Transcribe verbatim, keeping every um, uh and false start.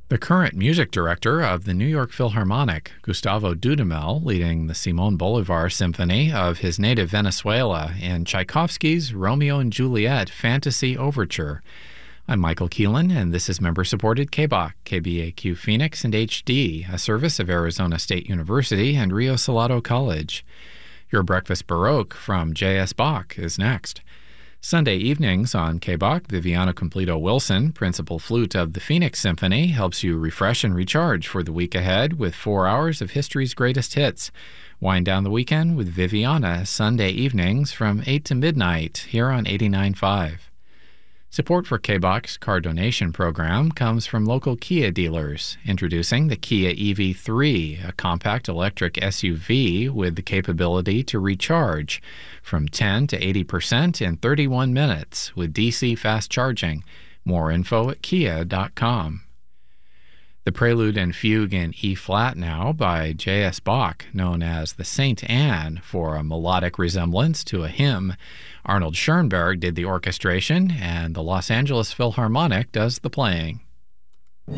The current music director of the New York Philharmonic, Gustavo Dudamel, leading the Simón Bolívar Symphony of his native Venezuela in Tchaikovsky's Romeo and Juliet Fantasy Overture. I'm Michael Keelan, and this is member-supported K B A Q, K B A Q Phoenix and H D, a service of Arizona State University and Rio Salado College. Your Breakfast Baroque from J S. Bach is next. Sunday evenings on K B A Q, Viviana Completo Wilson, principal flute of the Phoenix Symphony, helps you refresh and recharge for the week ahead with four hours of history's greatest hits. Wind down the weekend with Viviana Sunday evenings from eight to midnight here on eighty-nine point five. Support for K B A Q's car donation program comes from local Kia dealers, introducing the Kia E V three, a compact electric S U V with the capability to recharge from ten to eighty percent in thirty-one minutes with D C fast charging. More info at kia dot com. The Prelude and Fugue in E-flat now by J S. Bach, known as the Saint Anne for a melodic resemblance to a hymn. Arnold Schoenberg did the orchestration, and the Los Angeles Philharmonic does the playing.